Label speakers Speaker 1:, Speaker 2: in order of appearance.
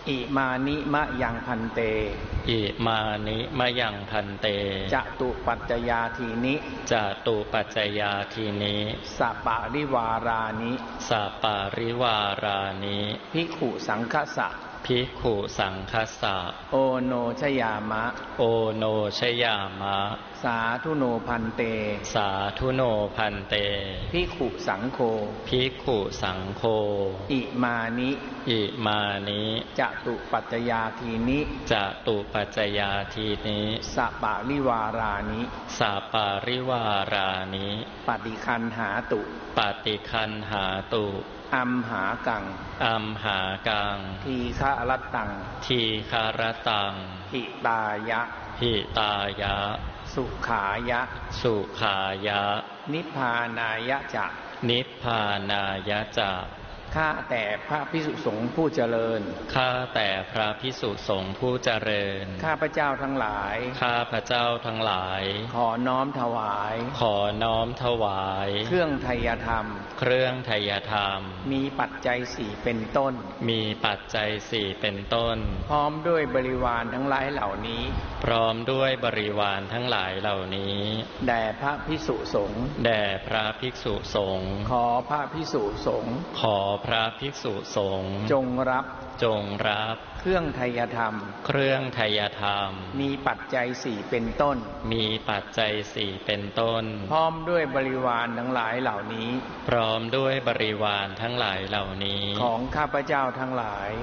Speaker 1: อิมานิมะยังพันเต
Speaker 2: อิมานิมะยังพันเต
Speaker 1: จตุปัจจยาทีนิ
Speaker 2: จตุปัจจยาทีนิ
Speaker 1: สัปปาริวารานิ
Speaker 2: สัปปาริวารานิ
Speaker 1: ภิกขุสังฆสสะ
Speaker 2: ภิกขุสังฆสะ
Speaker 1: โอโนชยามะ
Speaker 2: โอโนชยามะ
Speaker 1: สาธุโนพันเต
Speaker 2: สาธุโนพันเต
Speaker 1: ภิกขุสังโฆ
Speaker 2: ภิกขุสังโฆ
Speaker 1: อิมานิ
Speaker 2: อิมานิ
Speaker 1: จตุปัจจยาทีนิ
Speaker 2: จตุปัจจยาทีนิ
Speaker 1: สัปปาริวารานิ
Speaker 2: สัปปาริวารานิ
Speaker 1: ปฏิคันหาตุ
Speaker 2: ปฏิคันหาตุ
Speaker 1: อัมหากัง
Speaker 2: อัมหากัง
Speaker 1: ทีฆะรัตตัง
Speaker 2: ทีฆะรัตตัง
Speaker 1: หิตายะ
Speaker 2: หิตายะ
Speaker 1: สุขายะ
Speaker 2: สุขายะ
Speaker 1: นิพพานายะจะ
Speaker 2: นิพพานายะจะ
Speaker 1: ข้าแต่พระภิกษุสงฆ์ผู้เจริญ
Speaker 2: ข้าแต่พระภิกษุสงฆ์ผู้เจริญ
Speaker 1: ข้าพเจ้าทั้งหลาย
Speaker 2: ข้าพเจ้าทั้งหลาย
Speaker 1: ขอน้อมถวาย
Speaker 2: ขอน้อมถวาย
Speaker 1: เครื่องไทยธรรม
Speaker 2: เครื่องไทยธรรม
Speaker 1: มีปัจจัยสี่เป็นต้น
Speaker 2: มีปัจจัยสี่เป็นต้น
Speaker 1: พร้อมด้วยบริวารทั้งหลายเหล่านี้
Speaker 2: พร้อมด้วยบริวารทั้งหลายเหล่านี้
Speaker 1: แด่พระภิกษุสงฆ์
Speaker 2: แด่พระภิกษุสงฆ์
Speaker 1: ขอพระภิกษุสงฆ์
Speaker 2: ขอพระภิกษุสงฆ์
Speaker 1: จงรับ
Speaker 2: จงรับ
Speaker 1: เครื่องไทยธรรม
Speaker 2: เครื่องไทยธรรม
Speaker 1: มีปัจจัยสี่เป็นต้น
Speaker 2: มีปัจจัยสี่เป็นต้น
Speaker 1: พร้อมด้วยบริวารทั้งหลายเหล่านี้
Speaker 2: พร้อมด้วยบริวารทั้งหลายเหล่านี้
Speaker 1: ของข้าพเจ้าทั้งหลาย